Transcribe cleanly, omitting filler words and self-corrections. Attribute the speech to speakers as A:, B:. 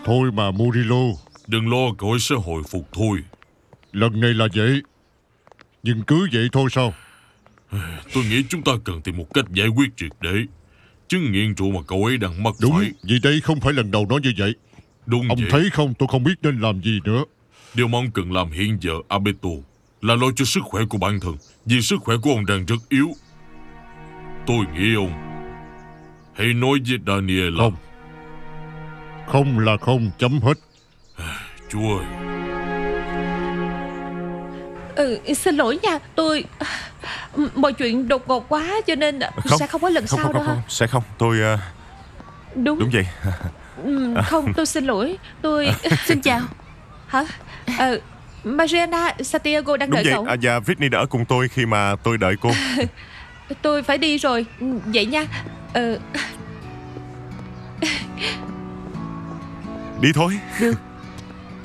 A: Thôi mà Murillo,
B: Đừng lo, cậu ấy sẽ hồi phục thôi.
A: lần này là vậy. Nhưng cứ vậy thôi sao?
B: Tôi nghĩ chúng ta cần tìm một cách giải quyết triệt để. Chứng nghiện rượu mà cậu ấy đang mắc
A: Đúng,
B: phải.
A: vì đây không phải lần đầu nói như vậy.
B: Đúng
A: Ông
B: vậy.
A: thấy không, tôi không biết nên làm gì nữa.
B: Điều mà ông cần làm hiện giờ, Alberto, là lo cho sức khỏe của bản thân. Vì sức khỏe của ông đang rất yếu. Tôi nghĩ ông hãy nói với Daniel.
A: Không. Không là không, chấm hết.
B: Chúa ơi.
C: Xin lỗi nha, tôi mọi chuyện đột ngột quá cho nên sẽ không có lần sau đâu.
D: Không, sẽ không. Tôi
C: Đúng
D: vậy.
C: Không, tôi xin lỗi. Tôi
E: Xin chào.
C: hả? Mariana, Santiago đang
D: Đúng
C: đợi
D: vậy.
C: cậu.
D: Và Britney đã ở cùng tôi khi mà tôi đợi cô.
C: Tôi phải đi rồi. Vậy nha.
D: Đi thôi.
C: Được.